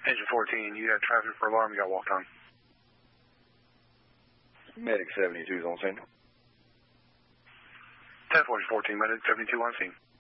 Engine 14, you got traffic for alarm, you got walk on. Medic 72 is on scene. 10-4, 14, Medic 72 on scene.